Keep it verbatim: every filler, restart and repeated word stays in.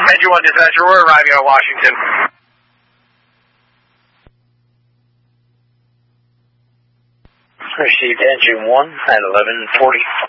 Engine one dispatcher, we're arriving at Washington. Received engine one at eleven forty.